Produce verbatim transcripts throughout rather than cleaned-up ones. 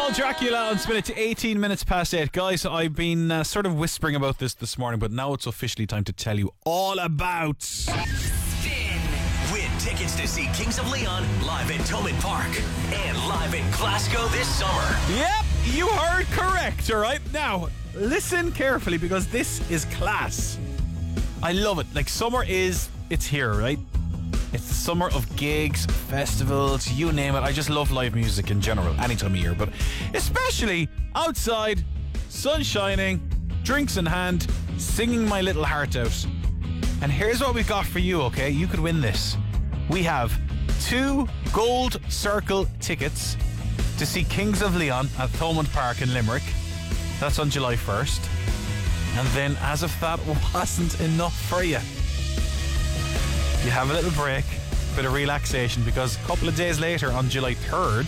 Count Dracula on Spin It to eighteen minutes past eight. Guys, I've been uh, sort of whispering about this this morning, but now it's officially time to tell you all about Spin. Win tickets to see Kings of Leon live at Thomond Park and live in Glasgow this summer. Yep, you heard correct, all right? Now, listen carefully because this is class. I love it. Like, summer is, it's here, right? It's the summer of gigs, festivals, you name it. I just love live music in general, any time of year, but especially outside, sun shining, drinks in hand, singing my little heart out. And here's what we've got for you, okay? You could win this. We have two gold circle tickets to see Kings of Leon at Thomond Park in Limerick. That's on July first. And then, as if that wasn't enough for you, you have a little break, a bit of relaxation, because a couple of days later, on July third,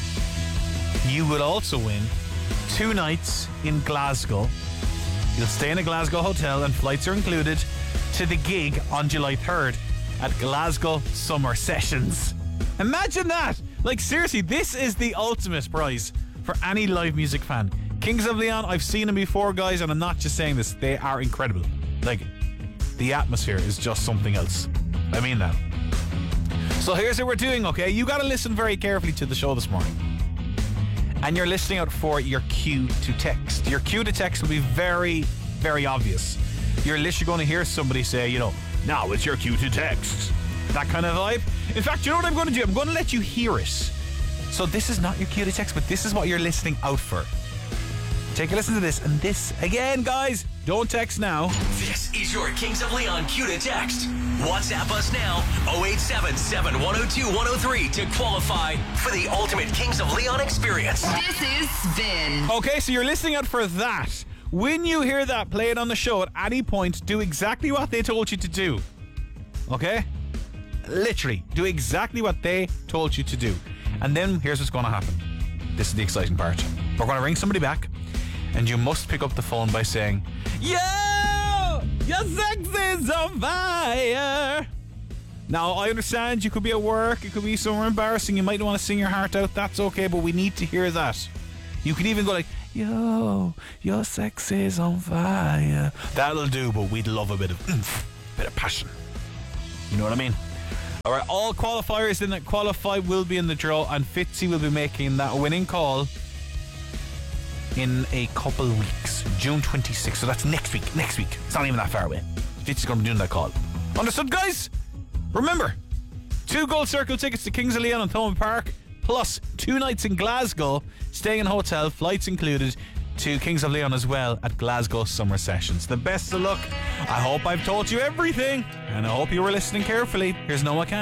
you will also win two nights in Glasgow. You'll stay in a Glasgow hotel and flights are included to the gig on July third at Glasgow Summer Sessions. Imagine that! Like, seriously, this is the ultimate prize for any live music fan. Kings of Leon, I've seen them before, guys, and I'm not just saying this, they are incredible. Like, the atmosphere is just something else. I mean that. So here's what we're doing, okay? You got to listen very carefully to the show this morning. And you're listening out for your cue to text. Your cue to text will be very, very obvious. You're literally going to hear somebody say, you know, now it's your cue to text. That kind of vibe. In fact, you know what I'm going to do? I'm going to let you hear it. So this is not your cue to text, but this is what you're listening out for. Take a listen to this, and this again, guys. Don't text now. This is your Kings of Leon cue to text. WhatsApp us now, oh eight seven, seven one oh two, one oh three to qualify for the ultimate Kings of Leon experience. This is Spin. Okay, so you're listening out for that. When you hear that, play it on the show at any point. Do exactly what they told you to do. Okay? Literally, do exactly what they told you to do. And then here's what's going to happen. This is the exciting part. We're going to ring somebody back, and you must pick up the phone by saying, yo, your sex is on fire. Now, I understand you could be at work, it could be somewhere embarrassing, you might want to sing your heart out, that's okay, but we need to hear that. You could even go like, yo, your sex is on fire. That'll do, but we'd love a bit of oomph, bit of passion. You know what I mean? Alright, all qualifiers in that qualify will be in the draw, and Fitzy will be making that winning call in a couple weeks, June twenty-sixth. So that's next week. Next week. It's not even that far away. Fitzy's going to be doing that call. Understood, guys? Remember, two gold circle tickets to Kings of Leon and Thomond Park, plus two nights in Glasgow, staying in a hotel, flights included, to Kings of Leon as well at Glasgow Summer Sessions. The best of luck. I hope I've told you everything, and I hope you were listening carefully. Here's Noah Can.